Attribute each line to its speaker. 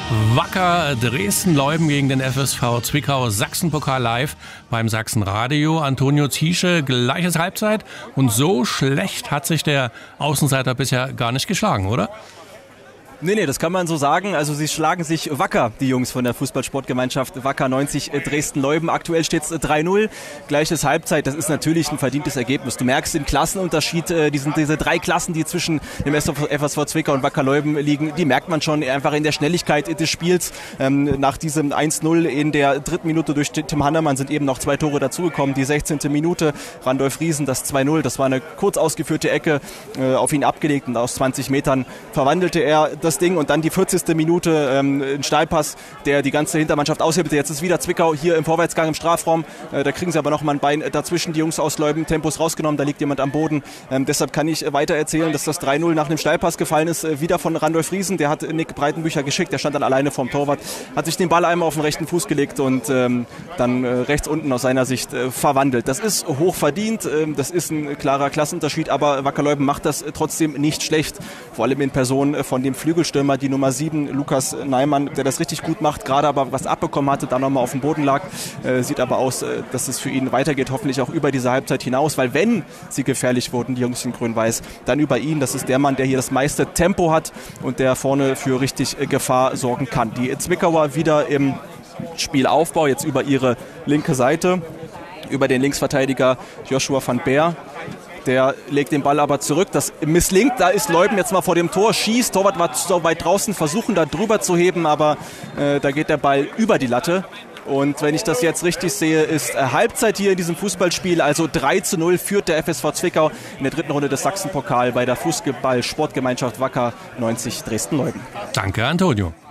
Speaker 1: Wacker Dresden-Leuden gegen den FSV Zwickau, Sachsenpokal live beim Sachsenradio. Antonio Ziesche, gleiches Halbzeit. Und so schlecht hat sich der Außenseiter bisher gar nicht geschlagen, oder?
Speaker 2: Nee, das kann man so sagen. Also sie schlagen sich wacker, die Jungs von der Fußballsportgemeinschaft Wacker 90 Dresden-Leuden. Aktuell steht es 3-0, gleiches Halbzeit. Das ist natürlich ein verdientes Ergebnis. Du merkst den Klassenunterschied, diese drei Klassen, die zwischen dem FSV Zwickau und Wacker Leuden liegen, die merkt man schon einfach in der Schnelligkeit des Spiels. Nach diesem 1-0 in der dritten Minute durch Tim Hannemann sind eben noch 2 Tore dazugekommen. Die 16. Minute, Randolph Riesen, das 2-0, das war eine kurz ausgeführte Ecke, auf ihn abgelegt und aus 20 Metern verwandelte er das Ding, und dann die 40. Minute ein Steilpass, der die ganze Hintermannschaft aushebelte. Jetzt ist wieder Zwickau hier im Vorwärtsgang im Strafraum. Da kriegen sie aber noch mal ein Bein dazwischen. Die Jungs aus Leuden, Tempos rausgenommen, da liegt jemand am Boden. Deshalb kann ich weiter erzählen, dass das 3-0 nach einem Steilpass gefallen ist. Wieder von Randolph Riesen. Der hat Nick Breitenbücher geschickt. Der stand dann alleine vorm Torwart, hat sich den Ball einmal auf den rechten Fuß gelegt und dann rechts unten aus seiner Sicht verwandelt. Das ist hoch verdient. Das ist ein klarer Klassenunterschied, aber Wacker Leuden macht das trotzdem nicht schlecht. Vor allem in Person von dem Flügelstürmer, die Nummer 7, Lukas Neimann, der das richtig gut macht, gerade aber was abbekommen hatte, dann nochmal auf dem Boden lag. Sieht aber aus, dass es für ihn weitergeht, hoffentlich auch über diese Halbzeit hinaus, weil wenn sie gefährlich wurden, die Jungs in Grün-Weiß, dann über ihn. Das ist der Mann, der hier das meiste Tempo hat und der vorne für richtig Gefahr sorgen kann. Die Zwickauer wieder im Spielaufbau, jetzt über ihre linke Seite, über den Linksverteidiger Joshua van Beer. Der legt den Ball aber zurück. Das misslingt. Da ist Leuden jetzt mal vor dem Tor, schießt. Torwart war so weit draußen, versuchen da drüber zu heben, aber da geht der Ball über die Latte. Und wenn ich das jetzt richtig sehe, ist Halbzeit hier in diesem Fußballspiel. Also 3-0 führt der FSV Zwickau in der dritten Runde des Sachsenpokal bei der Fußball-Sportgemeinschaft Wacker 90 Dresden-Leuden.
Speaker 1: Danke, Antonio.